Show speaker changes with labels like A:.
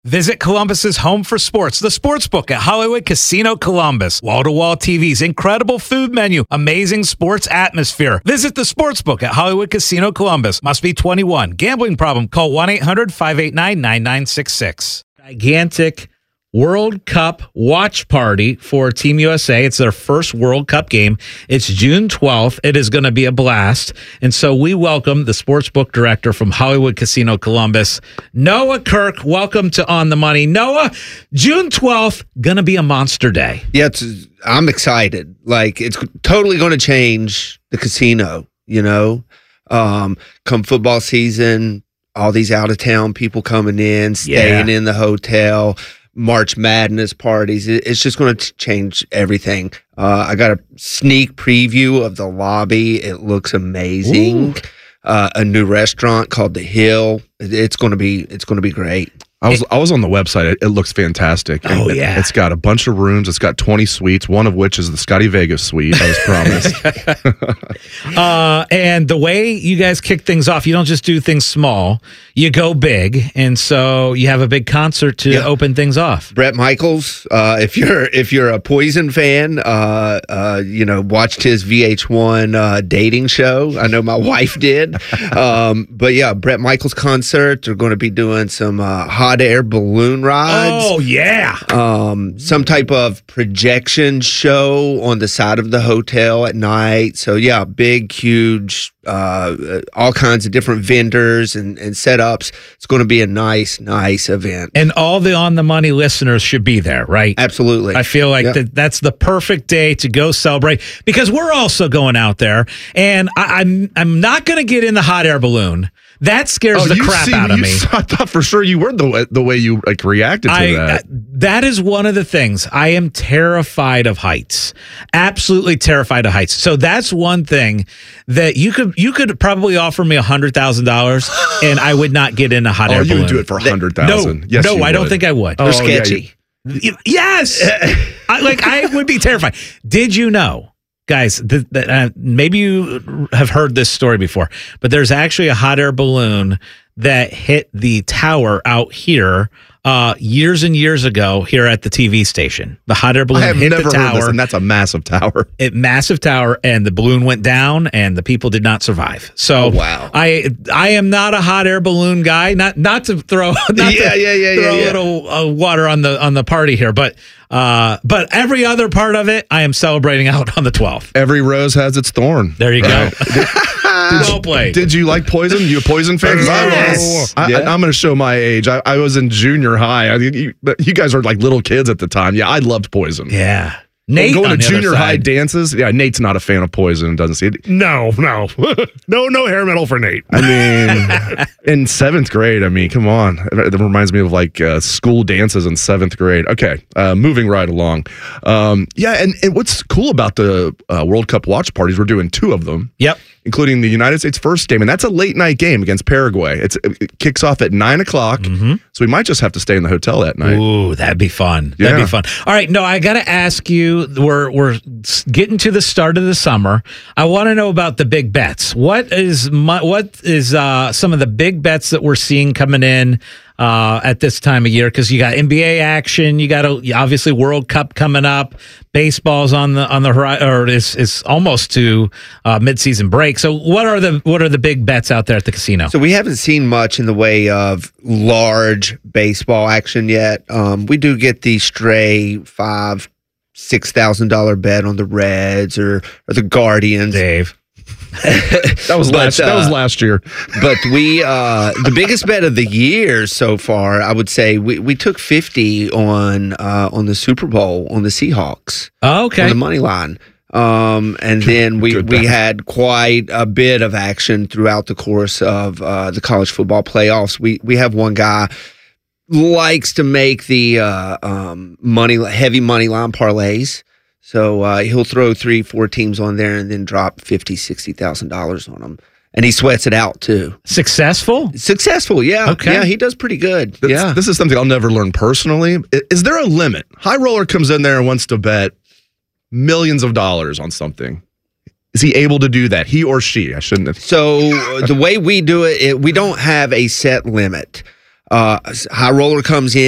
A: Visit Columbus's home for sports, the Sportsbook at Hollywood Casino Columbus. Wall-to-wall TVs, incredible food menu, amazing sports atmosphere. Visit the Sportsbook at Hollywood Casino Columbus. Must be 21. Gambling problem? Call 1-800-589-9966. Gigantic World Cup watch party for Team USA. It's their first World Cup game. It's June 12th. It is going to be a blast. And so we welcome the sportsbook director from Hollywood Casino Columbus, Noah Kirk. Welcome to On the Money. Noah, June 12th, going to be a monster day.
B: Yeah, I'm excited. Like, it's totally going to change the casino, you know. Come football season, all these out-of-town people coming in, staying in the hotel, March Madness parties. It's just going to change everything. I got a sneak preview of the lobby. It looks amazing. A new restaurant called The Hill. It's going to be great.
C: I was on the website. It looks fantastic. It's got a bunch of rooms. It's got 20 suites, one of which is the Scotty Vegas suite I was promised.
A: And the way you guys kick things off, you don't just do things small. You go big, and so you have a big concert to open things off.
B: Bret Michaels, if you're a Poison fan, watched his VH1 dating show. I know my wife did. But yeah, Bret Michaels concert. They're going to be doing some hot air balloon rides.
A: Oh, yeah.
B: Some type of projection show on the side of the hotel at night. So, yeah, big, huge, all kinds of different vendors and setups. It's going to be a nice event.
A: And all the On the Money listeners should be there, right?
B: Absolutely.
A: I feel like that's the perfect day to go celebrate, because we're also going out there, and I'm not going to get in the hot air balloon. That scares the crap out of me.
C: I thought for sure you were the way you reacted to that.
A: That is one of the things. I am terrified of heights. Absolutely terrified of heights. So that's one thing that you could probably offer me $100,000 and I would not get in a hot air balloon.
C: You would do it for $100,000. Yes,
A: no, I don't think I would.
B: They're sketchy.
A: Yes. I would be terrified. Did you know? Guys, maybe you have heard this story before, but there's actually a hot air balloon that hit the tower out here years and years ago here at the TV station. The hot air balloon hit the tower.
C: Heard this, and that's a massive tower.
A: Massive tower, and the balloon went down, and the people did not survive. So,
B: wow.
A: I am not a hot air balloon guy. Not to throw a little water on the party here, but every other part of it, I am celebrating out on the 12th.
C: Every rose has its thorn.
A: There you go. Well played.
C: Did you like Poison? You a Poison fan?
A: Yes.
C: I'm going to show my age. I was in junior high. You guys are like little kids at the time. Yeah, I loved Poison.
A: Yeah. Nate
C: going to junior high dances. Yeah, Nate's not a fan of Poison. Doesn't see it.
D: No hair metal for Nate.
C: I mean, in 7th grade. I mean, come on. That reminds me of like school dances in 7th grade. Okay, moving right along. And what's cool about the World Cup watch parties? We're doing 2 of them.
A: Yep.
C: Including the United States first game, and that's a late night game against Paraguay. It kicks off at 9:00, so we might just have to stay in the hotel that night.
A: Ooh, that'd be fun.
C: Yeah.
A: That'd be fun. All right, no, I got to ask you. We're getting to the start of the summer. I want to know about the big bets. What is some of the big bets that we're seeing coming in at this time of year? Because you got NBA action, you got obviously World Cup coming up, baseball's on the horizon, or is almost to midseason break. So what are the big bets out there at the casino?
B: So we haven't seen much in the way of large baseball action yet. We do get the stray $5,000-$6,000 bet on the Reds or the Guardians.
A: Dave.
C: That was last year.
B: But we the biggest bet of the year so far, I would say we took 50 on the Super Bowl on the Seahawks.
A: Oh, okay.
B: On the money line. And then we had quite a bit of action throughout the course of the college football playoffs. We have one guy likes to make the heavy money line parlays. So he'll throw 3-4 teams on there and then drop $50,000-$60,000 on them. And he sweats it out, too.
A: Successful,
B: yeah.
A: Okay.
B: Yeah, he does pretty good.
C: This is something I'll never learn personally. Is there a limit? High roller comes in there and wants to bet millions of dollars on something. Is he able to do that? He or she? I shouldn't have.
B: So the way we do it, we don't have a set limit. High roller comes in.